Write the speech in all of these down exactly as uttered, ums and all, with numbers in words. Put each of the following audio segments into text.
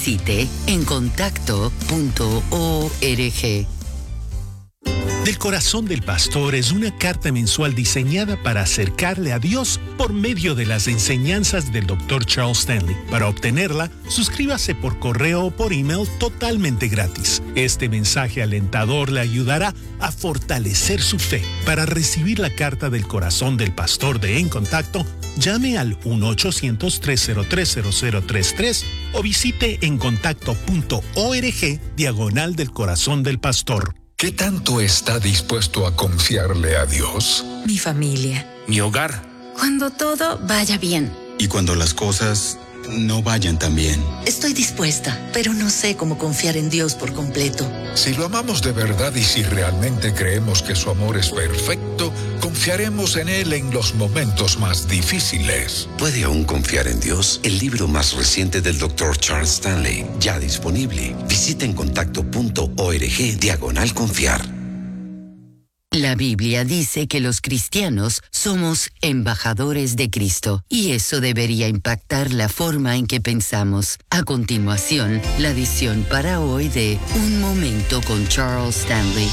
Visite encontacto punto org. Del Corazón del Pastor es una carta mensual diseñada para acercarle a Dios por medio de las enseñanzas del doctor Charles Stanley. Para obtenerla, suscríbase por correo o por email totalmente gratis. Este mensaje alentador le ayudará a fortalecer su fe. Para recibir la carta del Corazón del Pastor de En Contacto, llame al uno ochocientos, tres cero tres, cero cero tres tres o visite encontacto punto org diagonal del Corazón del Pastor. ¿Qué tanto está dispuesto a confiarle a Dios? Mi familia. Mi hogar. Cuando todo vaya bien. Y cuando las cosas no vayan tan bien. Estoy dispuesta, pero no sé cómo confiar en Dios por completo. Si lo amamos de verdad y si realmente creemos que su amor es perfecto, confiaremos en Él en los momentos más difíciles. ¿Puede aún confiar en Dios? El libro más reciente del doctor Charles Stanley, ya disponible. Visita encontacto punto org diagonal confiar. La Biblia dice que los cristianos somos embajadores de Cristo y eso debería impactar la forma en que pensamos. A continuación, la edición para hoy de Un Momento con Charles Stanley.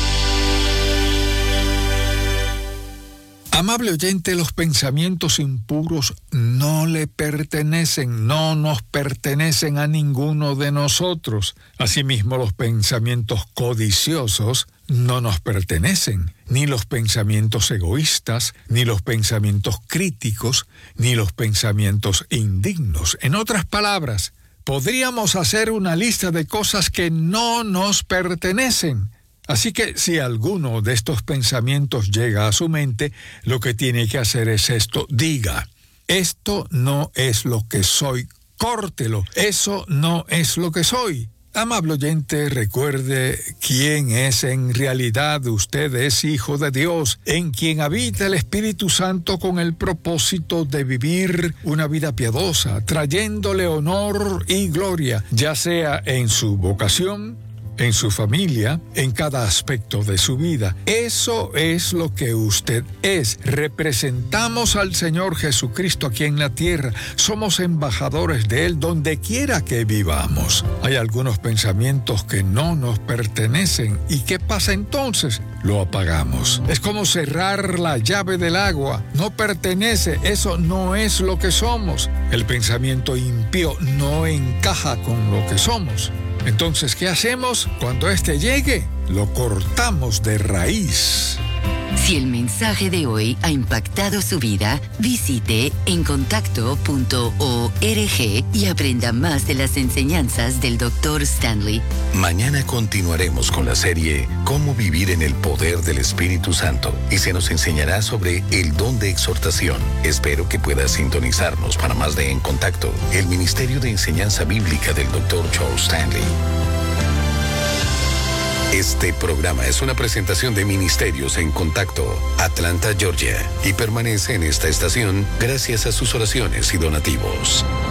Amable oyente, los pensamientos impuros no le pertenecen, no nos pertenecen a ninguno de nosotros. Asimismo, los pensamientos codiciosos no nos pertenecen, ni los pensamientos egoístas, ni los pensamientos críticos, ni los pensamientos indignos. En otras palabras, podríamos hacer una lista de cosas que no nos pertenecen. Así que si alguno de estos pensamientos llega a su mente, lo que tiene que hacer es esto: diga, esto no es lo que soy, córtelo, eso no es lo que soy. Amable oyente, recuerde quién es en realidad. Usted es hijo de Dios, en quien habita el Espíritu Santo con el propósito de vivir una vida piadosa, trayéndole honor y gloria, ya sea en su vocación, en su familia, en cada aspecto de su vida. Eso es lo que usted es. Representamos al Señor Jesucristo aquí en la tierra. Somos embajadores de Él donde quiera que vivamos. Hay algunos pensamientos que no nos pertenecen. ¿Y qué pasa entonces? Lo apagamos. Es como cerrar la llave del agua. No pertenece. Eso no es lo que somos. El pensamiento impío no encaja con lo que somos. Entonces, ¿qué hacemos? Cuando éste llegue, lo cortamos de raíz. Si el mensaje de hoy ha impactado su vida, visite encontacto punto org y aprenda más de las enseñanzas del doctor Stanley. Mañana continuaremos con la serie Cómo vivir en el poder del Espíritu Santo y se nos enseñará sobre el don de exhortación. Espero que pueda sintonizarnos para más de En Contacto, el Ministerio de Enseñanza Bíblica del doctor Charles Stanley. Este programa es una presentación de Ministerios en Contacto, Atlanta, Georgia, y permanece en esta estación gracias a sus oraciones y donativos.